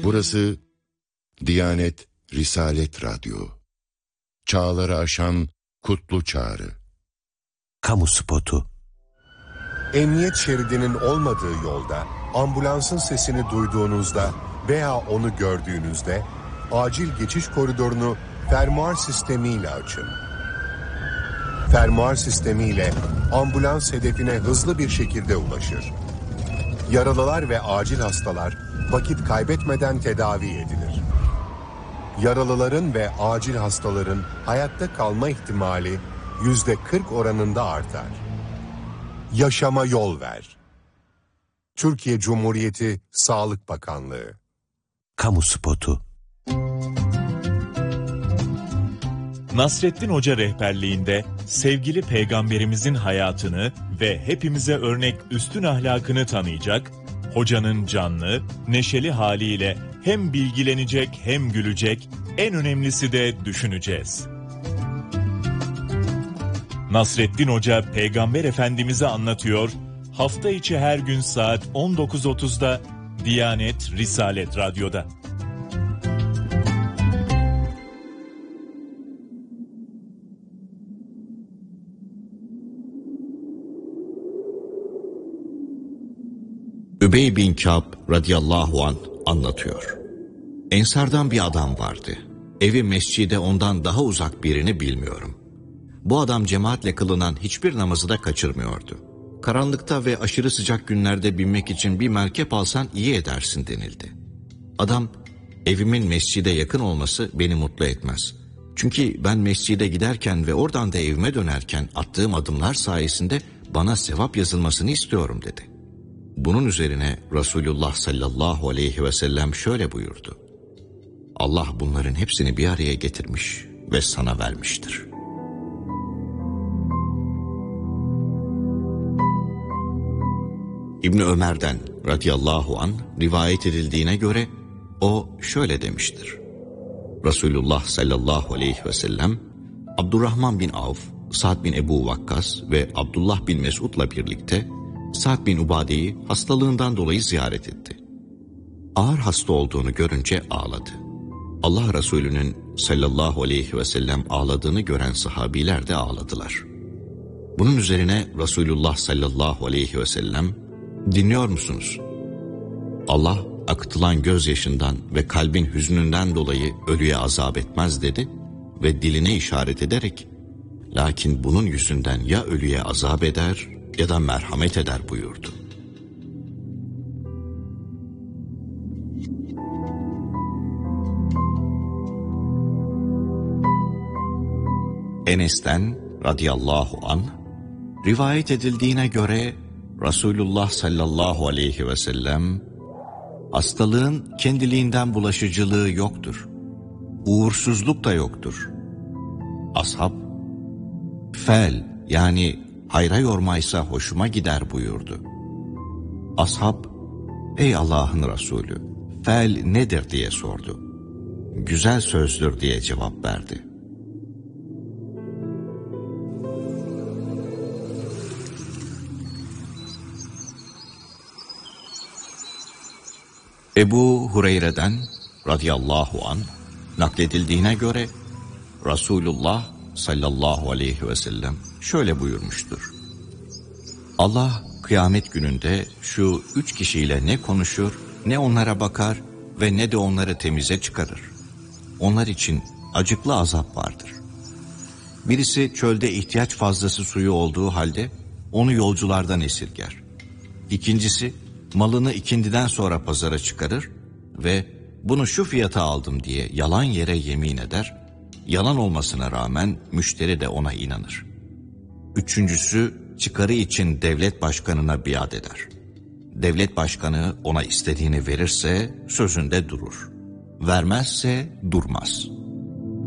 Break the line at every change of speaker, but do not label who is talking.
Burası Diyanet Risalet Radyo. Çağları aşan kutlu çağrı.
Kamu spotu.
Emniyet şeridinin olmadığı yolda ambulansın sesini duyduğunuzda veya onu gördüğünüzde acil geçiş koridorunu fermuar sistemiyle açın. Fermuar sistemiyle ambulans hedefine hızlı bir şekilde ulaşır. Yaralılar ve acil hastalar vakit kaybetmeden tedavi edilir. Yaralıların ve acil hastaların hayatta kalma ihtimali %40 oranında artar. Yaşama yol ver. Türkiye Cumhuriyeti Sağlık Bakanlığı.
Kamu spotu.
Nasrettin Hoca rehberliğinde sevgili peygamberimizin hayatını ve hepimize örnek üstün ahlakını tanıyacak, hocanın canlı, neşeli haliyle hem bilgilenecek hem gülecek, en önemlisi de düşüneceğiz. Nasrettin Hoca Peygamber Efendimiz'i anlatıyor, hafta içi her gün saat 19.30'da Diyanet Risalet Radyo'da.
Übey bin Kâb radıyallahu anh anlatıyor. Ensardan bir adam vardı. Evi mescide ondan daha uzak birini bilmiyorum. Bu adam cemaatle kılınan hiçbir namazı da kaçırmıyordu. Karanlıkta ve aşırı sıcak günlerde binmek için bir merkep alsan iyi edersin denildi. Adam, evimin mescide yakın olması beni mutlu etmez. Çünkü ben mescide giderken ve oradan da evime dönerken attığım adımlar sayesinde bana sevap yazılmasını istiyorum dedi. Bunun üzerine Resulullah sallallahu aleyhi ve sellem şöyle buyurdu. Allah bunların hepsini bir araya getirmiş ve sana vermiştir. İbni Ömer'den radıyallahu anh rivayet edildiğine göre o şöyle demiştir. Resulullah sallallahu aleyhi ve sellem Abdurrahman bin Avf, Sa'd bin Ebu Vakkas ve Abdullah bin Mesud'la birlikte Sa'd bin Ubade'yi hastalığından dolayı ziyaret etti. Ağır hasta olduğunu görünce ağladı. Allah Resulü'nün sallallahu aleyhi ve sellem ağladığını gören sahabiler de ağladılar. Bunun üzerine Resulullah sallallahu aleyhi ve sellem, dinliyor musunuz? Allah akıtılan gözyaşından ve kalbin hüznünden dolayı ölüye azap etmez dedi ve diline işaret ederek, lakin bunun yüzünden ya ölüye azap eder ya da merhamet eder buyurdu. Enes'ten radıyallahu anh rivayet edildiğine göre Resulullah sallallahu aleyhi ve sellem hastalığın kendiliğinden bulaşıcılığı yoktur. Uğursuzluk da yoktur. Ashab fel yani hayra yormaysa hoşuma gider buyurdu. Ashab ey Allah'ın Resulü fel nedir diye sordu. Güzel sözdür diye cevap verdi. Ebu Hureyre'den radıyallahu anh nakledildiğine göre Resulullah sallallahu aleyhi ve sellem şöyle buyurmuştur. Allah kıyamet gününde şu 3 kişiyle ne konuşur, ne onlara bakar ve ne de onları temize çıkarır. Onlar için acıklı azap vardır. Birisi çölde ihtiyaç fazlası suyu olduğu halde onu yolculardan esirger. İkincisi malını ikindiden sonra pazara çıkarır ve bunu şu fiyata aldım diye yalan yere yemin eder. Yalan olmasına rağmen müşteri de ona inanır. Üçüncüsü çıkarı için devlet başkanına biat eder. Devlet başkanı ona istediğini verirse sözünde durur. Vermezse durmaz.